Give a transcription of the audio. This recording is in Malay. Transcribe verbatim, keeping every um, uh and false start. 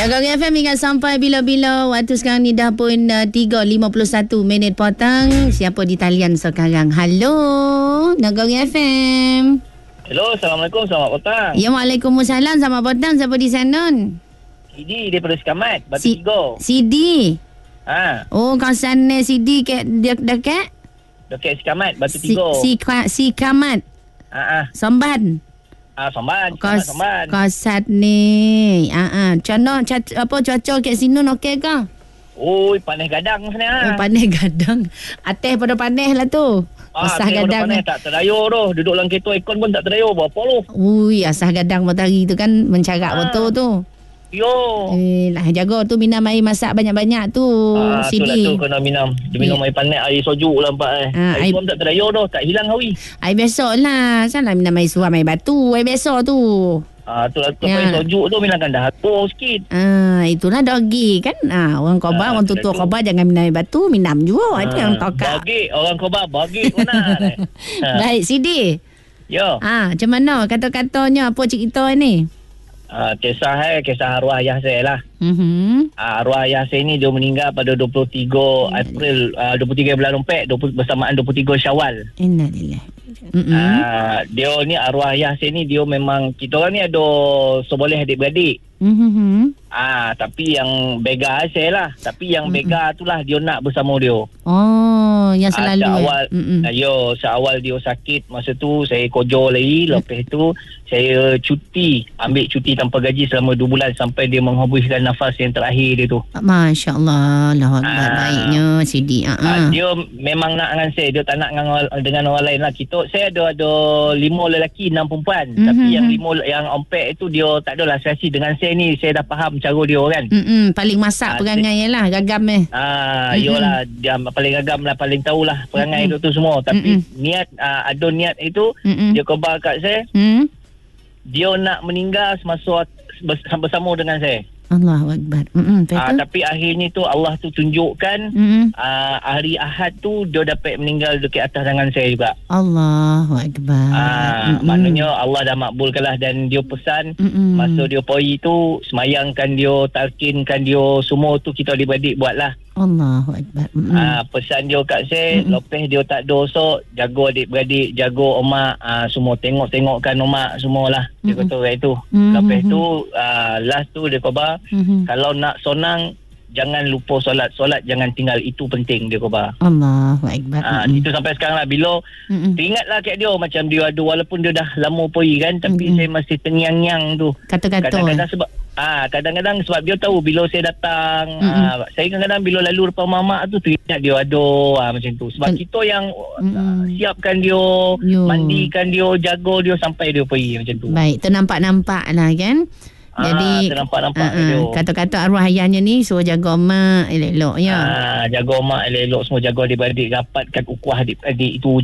Jaga F M hingga sampai bila-bila. Waktu sekarang ni dah pun uh, tiga lima puluh satu minit petang. Siapa di talian sekarang? Halo, Nagari F M. Hello, Assalamualaikum. Selamat petang. Ya, Waalaikumsalam. Selamat petang. Siapa di sana? Sidi daripada Sekamat, Batu Si- Tiga. Sidi. Ha, Oh, kawasan ni Sidi kat dia dekat? dekat Sekamat, Batu Si, Tiga. si, si Kamat. Ha ah. Somban. Ah, Somban, Sekamat Kos, Somban. kawasan ni. Ah ah. Cana cat, apa cuaca kat sini okey ke? Oi, panas gadang sana. Oh, panas gadang. Atas pada panas lah tu. Ah, Asah gadang. panas tak terdayur tu. Duduk dalam kereta aircon pun tak terdayur. Berapa lu? Ui, asah gadang matahari tu kan mencarak Ah. betul tu. Yo. Eh, lah jaga tu minum air masak banyak-banyak tu. Ah, tu lah Sidi. tu kena minum. Dia minum Ya. air panas, air sojuk lah empat eh. Ah, air air- suam tak terdayur tu. Tak hilang hawi. Air biasa lah. Salah minum air suam, air batu. Air biasa tu. Ah, tu lah tu Ya. air sojuk tu bilangkan dah hatur sikit. Ah, itulah dogi kan. Ah, orang khabar, Ah, orang tutua tu. khabar jangan minum air batu, minum juga. Itu yang tokak. Bagi orang khabar, bagi mana. Ha. Baik, Sidi. Yo. Ah, macam mana kata-katanya apa cerita ni? Ah, kisah eh, kisah arwah ayah saya lah. Mhm. Uh, arwah ayah saya ni dia meninggal pada dua puluh tiga April, uh, dua puluh tiga bulan Rempet, dua puluh, bersamaan dua puluh tiga Syawal. Innalillahi. Mhm. Uh, dia ni arwah ayah saya ni dia memang, kita orang ni ada seboleh adik-beradik. Mhm. Ah, tapi yang bega saya lah. Tapi yang bega tu lah dia nak bersama dia. Oh, yang Ah, selalu. seawal, eh. Mm-mm. uh, yo, seawal dia sakit masa tu saya kojo lagi. Lepas tu saya cuti, ambil cuti tanpa gaji selama dua bulan sampai dia menghembuskan nafas yang terakhir dia tu. Masya Allah. Allah Akbar. Ah. Baiknya Sidi. Ah, Uh-uh. dia memang nak dengan saya. Dia tak nak dengan, orang- dengan orang lain lah. Kita, saya ada ada lima lelaki, enam perempuan. Mhm. Tapi yang lima yang ompek itu dia tak adalah serasi dengan saya ni. Saya dah faham cara dia kan. Mm-mm. Paling masak Ah, perangai lah. Gagam eh. Ah, Mhm. yolah dia paling agam lah, paling tahulah perangai Mhm. itu tu semua. Tapi Mhm. niat ah, ada niat itu Mm-mm. dia khabar kat saya, Hmm? dia nak meninggal semasa bers- bersama dengan saya. Allahu Akbar. Mm-mm. Ah, Betul? tapi akhirnya tu Allah tu tunjukkan Mm-mm. ah, hari Ahad tu dia dapat meninggal dekat atas tangan saya juga. Allahu Akbar. Ah, Mm-mm. maknanya Allah dah makbulkanlah dan dia pesan Mm-mm. masa dia pergi tu semayangkan dia, talkinkan dia, semua tu kita adik-beradik buatlah. Allahu Akbar. Mm-mm. Ah, pesan dia kat saya, Mm-mm. lepas dia tak ada esok, jaga adik-beradik, jaga omak, ah, semua tengok-tengokkan omak semualah. Dia Mm-mm. kata kayak tu. Mm-mm. Lepas tu ah, last tu dia khabar, Mhm. kalau nak sonang jangan lupa solat, solat jangan tinggal, itu penting dia khabar. Allahu Akbar. Ah, Mm-mm. itu sampai sekarang lah. Bila Mm-mm. teringatlah kat dia macam dia ada, walaupun dia dah lama pergi kan, tapi Mm-mm. saya masih terngiang-ngiang tu. Kata-kata. Kadang-kadang sebab ah kadang-kadang sebab dia tahu bila saya datang, Mm-mm. ah, saya kadang-kadang bila lalu depan mamak tu teringat dia ada ah, macam tu. Sebab Kan- kita yang Mm-mm. ah, siapkan dia, Yo. mandikan dia, jaga dia sampai dia pergi macam tu. Baik, ternampak-nampak lah kan. Ah, Jadi ternampak-nampak ah, ah, dia. kata-kata arwah ayahnya ni suruh jaga mak elok-elok ya. Ah, jaga mak elok-elok semua, jaga adik-beradik, rapatkan ukuah adik-adik itu,